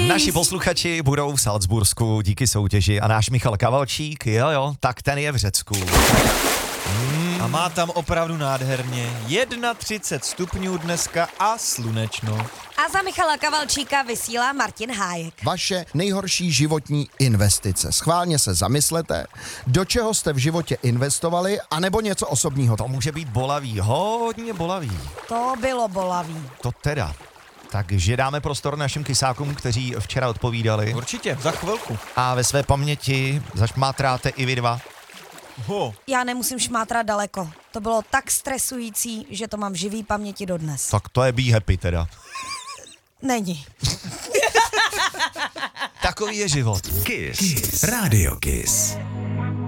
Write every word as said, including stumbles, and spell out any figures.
Naši posluchači budou v Salzbursku díky soutěži a náš Michal Kavalčík, jo jo, tak ten je v Řecku. Hmm. A má tam opravdu nádherně třicet jedna stupňů dneska a slunečno. A za Michala Kavalčíka vysílá Martin Hájek. Vaše nejhorší životní investice. Schválně se zamyslete, do čeho jste v životě investovali, anebo něco osobního. To může být bolavý, hodně bolavý. To bylo bolavý. To teda. Takže dáme prostor našim kysákům, kteří včera odpovídali. Určitě, za chvilku. A ve své paměti zašmátráte i vy dva. Ho. Já nemusím šmátrat daleko. To bylo tak stresující, že to mám v živý paměti dodnes. Tak to je be happy teda. Není. Takový je život. Kiss. Kiss. Radio Kiss.